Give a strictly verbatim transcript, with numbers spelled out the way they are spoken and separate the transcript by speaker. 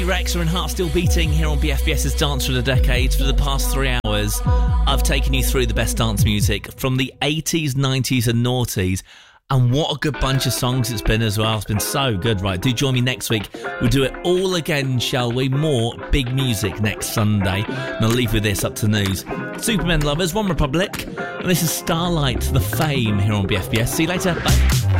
Speaker 1: Rex and Heart Still Beating here on B F B S's Dance for the Decades. For the past three hours, I've taken you through the best dance music from the eighties, nineties and noughties. And what a good bunch of songs it's been as well. It's been so good, right? Do join me next week. We'll do it all again, shall we? More big music next Sunday. And I'll leave with this up to news. Superman lovers, One Republic. And this is Starlight, The Fame here on B F B S. See you later. Bye.